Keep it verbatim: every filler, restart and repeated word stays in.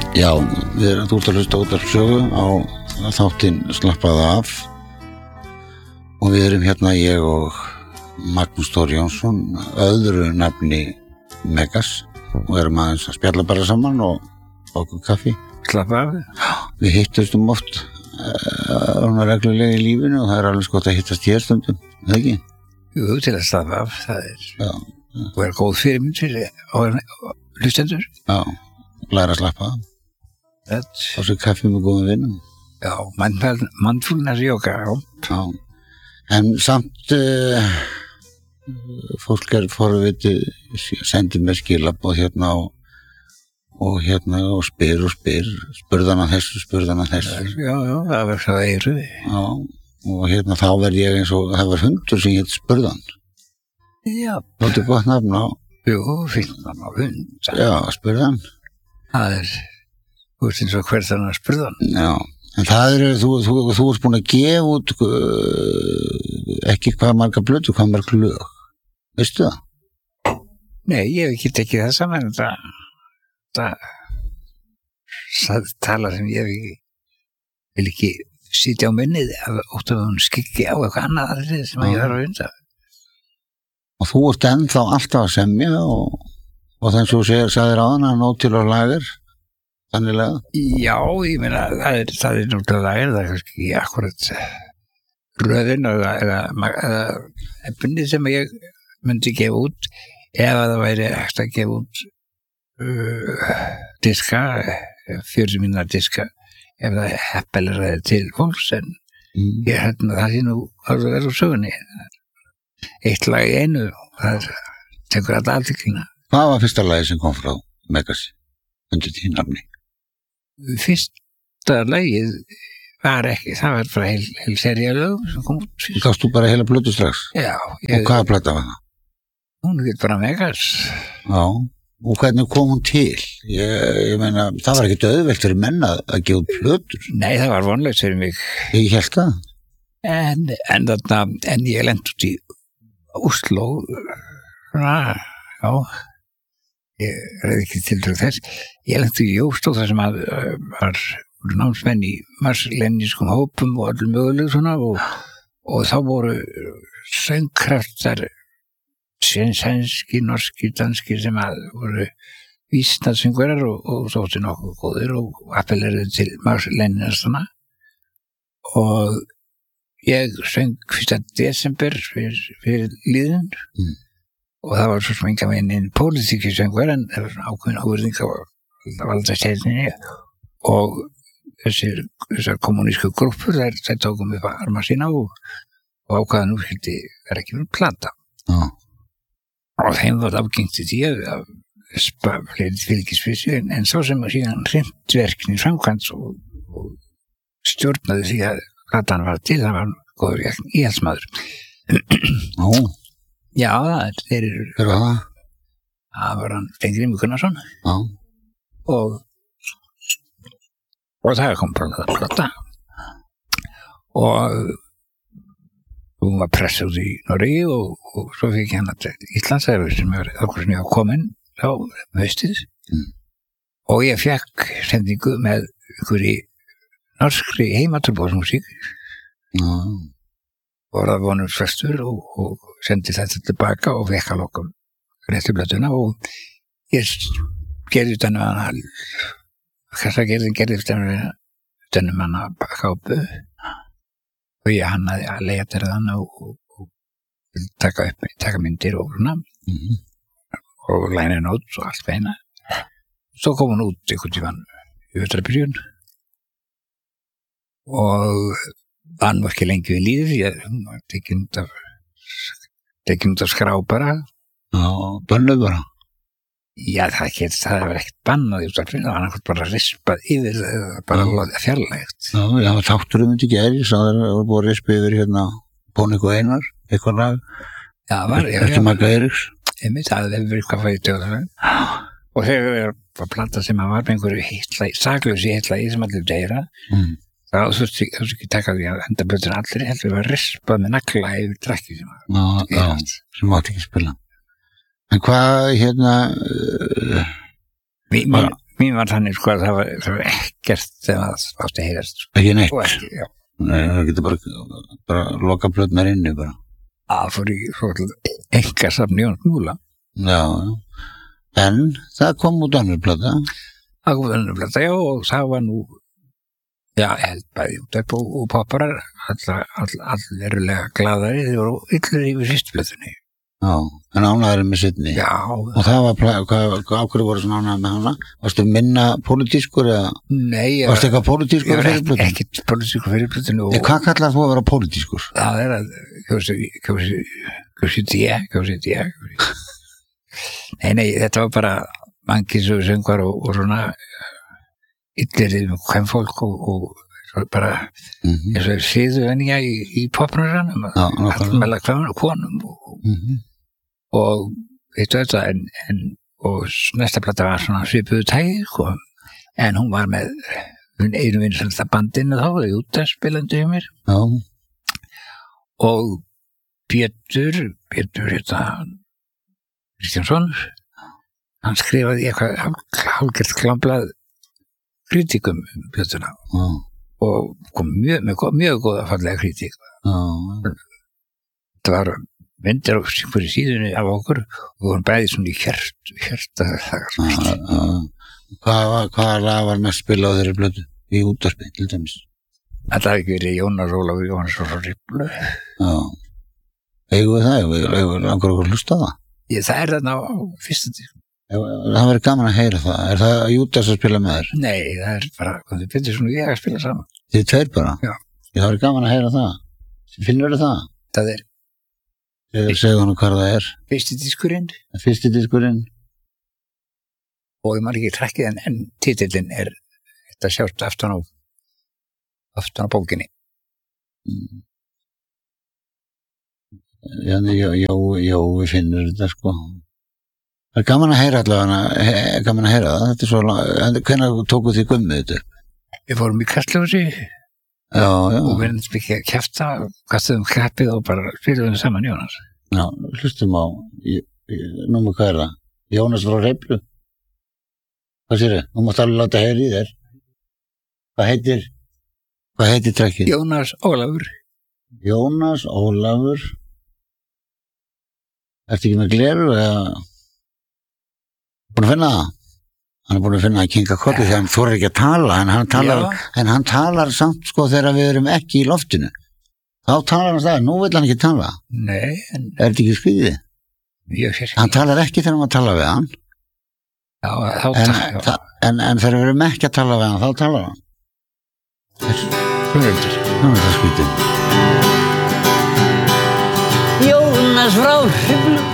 Já, við erum þú ert að hlusta út af sögu á þáttinn Slappaðu af og við erum hérna ég og Magnús Þór Jónsson öðru nafni Megas og erum aðeins að spjalla bara saman og okkur kaffi. Slappa af? Já, við hittumstum oft uh, reglulega í lífinu og það er alveg gott að hittast hér stundum, er það ekki? Jú, til að slappa af, það er Já, og er góð fyrirmynd fyrir hlustendur. já, læra að slappa af. Það Og svo kaffi með góðum vinnum. Já, mindfulness yoga, já. Já, en samt uh, fólk er forvitið, sendir mér skilabóð hérna og, og hérna og spyr og spyr, spurðan að þessu, spurðan að þessu. Já, já, það verður svo eiru. Já, og hérna þá verð ég eins og, það var hundur sem hétt spurðan. Já. Þetta er gott nafn á. Jú, finnst það á hund. Já, spurðan. Það er, þú veist eins og hver þannig að spurðan. Já, en það er, þú, þú, þú ert búin að gefa út uh, ekki hvað marga blötu, hvað marga lög. Veistu það? Nei, ég hef ekki tekið það saman, það, það, það tala sem ég hef ekki, vil ekki sitja á minnið af ótt af hún skikki á eitthvað annað aðrið sem ég þarf að vinda. Og þú ert ennþá alltaf að semja og, og þannig svo segir, sagðir áðan að nóg til á lager, þannilega. Já, ég meina, það er, það er náttúrulega lager, það er kannski akkurat röðin eða, eða, eða efnið sem ég myndi gefa út ef að það væri eftir að gefa út uh, diska, fjörutíu mínútna diska ef það heppilega ræði til fólks en Mm. ég hérna það sé nú að það er úr sögunni eitt lag í einu það er, tekur alltaf aðtíklina. Hvað var fyrsta lagi sem kom frá Megas undir því nafni? Fyrsta lagið var ekki, það var frá heil, heil sería lögum sem kom út fyrst. Gafst þú bara heila blötu strax? Já. Ég, og hvaða plata var það? Hún er bara Megas. Já, og hvernig kom hún til? Ég, ég meina, það var ekki auðvelt fyrir menn að, að gefa út plötur. Nei, það var vonlegt fyrir mig. Ég held það. En, en, þarna, en ég lent út í Oslo, svona, já, ég reyði ekki til þess, ég lent út í Oslo þar sem að uh, var námsmenn í marslennískum hópum og öllum möguleg svona og, og þá voru söngkraftar sænski, norski, danski sem að voru vísnarsöngverar og, og þóttu nokkuð góðir og appellerðu til marslennísana og ég söng fyrsta desember fyrir, fyrir líðun mm. og það var svo sem enga meginn pólitíki söngver en það var svona ákveðin áverðing á valdasteytinni og þessir, þessar kommunísku grúppur þær, þær tókum upp að arma sína og, og ákveðan úr skildi vera ekki verið plata Já. og þeim var afgengt í því að fleiri fylgisfissi en, en svo sem síðan hreint verkni framkvæmt og, og stjórnaði því að platan var til, það var góður íhaldsmaður. Ó. Já, það þeir eru... Hver var það? Það var hann Steingrímur Gunnarsson. Já. Og, og það kom bara það plata. Og hún var pressuð í Noregi og, og svo fikk ég hann að Íslandsæður sem er okkur sem ég var komin á haustið. Mm. Og ég fekk sendingu með einhverji norskri heimatúrbóðsmusík Já. og það vonum frestur og, og sendi þetta tilbaka og fekk að lokum réttublötuna og ég gerði utan um hana þess að gerði gerði utan um hana kápu og ég hannaði að leia til hana og, og, og taka upp taka myndir og hana Mm. og læna henni út og allt veina svo kom hún út einhvern tímann í vetrarbyrjun og var nú ekki lengi við lífið því að hún var tekin út af tekin út af skrá bara Já, bönnuð bara já það get, það var ekkert bannað út af það var annað bara rispað yfir bara mm. fjarlægt Já, já, þáttur um þetta geri svo það var búið að rispa yfir hérna Pónik og Einar, eitthvað lag já, var, já, Eftir Magga Eiríks einmitt, það hefur verið hvað fæði tjóðar og þegar var plata sem að var með einhverju hitla, saklausi hitla í sem allir deyra mm. þá þú veist ekki taka því að enda blöður allir heldur var rispað með nagla yfir drakki sem var Já, já, sem átti ekki spila En hvað hérna uh, mín, mín, mín var þannig sko að það var, það var ekkert sem að átti að heyrast sko. Ekki neitt? Og ekki, já. Nei, það getur bara, bara loka plötnar inni bara. Það fór í enga safni Jóns Múla. Já, já. En það kom út önnur plata. Það kom önnur plata, já, og það var nú, já, held bæði út upp og, og popparar, allir all, all verulega glaðari, þeir voru yllir yfir fyrstu plötunni. Já, en ánæður með sittni. Já. Og það var, hvað, hvað ákveður voru svona ánæður með hana? Varstu minna pólitískur eða? Nei. Varstu eitthvað pólitískur fyrir plötunni? Ég var ekkert pólitískur fyrir plötunni. Og hvað kallar þú að vera pólitískur? Það er að, kjósi, kjósi, kjósi dje, kjósi dje. Nei, nei, þetta var bara mangis og söngar og, og svona yllir með hvem fólk og, og bara mm-hmm. eins og síðu venja í, í popnarsanum allmæla konum og, mm-hmm. og veistu þetta en, en, og næsta plata var svona svipuðu tægi sko. En hún var með einu vinsælsta bandinu þá Júta spilandi um mér já. Og Pétur Pétur hérna Kristjánsson hann skrifaði eitthvað hálfgert klámblað kritíkum um plötuna já. Og kom mjög, mjög, mjög góða fallega kritík. Já. Það var myndir á fyrir síðunni af okkur og vorum bæði svona í hjert, hjert að það. Hvað hvað lag var mest spilað á þeirri plötu í útvarpi til dæmis? Þetta hafi ekki verið Jónas Ólafur Jóhannsson frá Hriflu. Já. Eigum við það? Eigum við langar okkur að hlusta á það? Ég, það er þarna á fyrsta tík. Það verður gaman að heyra það. Er það Júdas að spila með þér? Nei, það er bara, það betur svona ég að spila saman. Þið tveir bara? Já. Það verður gaman að heyra það. Finnur þið það? Það er. Segðu hann hvað það er. Fyrsti diskurinn. Fyrsti diskurinn. Og ég maður ekki trekkið en, en titillinn er þetta sjást aftan á aftan á bókinni. Mm. Já, já, já, já, við finnur þetta sko. Það er gaman að heyra allavega, he, gaman að heyra það, þetta er svo, hvernig tóku þið gummið þetta? Við fórum í Kastljósi já, já. Og við erum ekki að kjafta, kastuðum kappið og bara spilum við saman Jónas. Já, hlustum á, númer hvað er það? Jónas frá Hriflu. Hvað sér þið? Þú mátt alveg láta heyra í þér. Hvað heitir, hvað heitir trekkið? Jónas Ólafur. Jónas Ólafur. Ertu ekki með gleru eða? Búin að finna það? Hann er búin að finna að kinga kolli þegar hann þorir ekki að tala en hann talar, en hann talar samt sko þegar við erum ekki í loftinu. Þá talar hann það, nú vil hann ekki tala. Nei. En... Er þetta ekki skriðið? Mjög fyrst. Hann talar ekki þegar hann talar við hann. Já, þá en, talar hann. En, en þegar við erum ekki að tala við hann, þá talar hann. Svona er þetta. Svona er þetta skriðið. Jónas frá Hriflu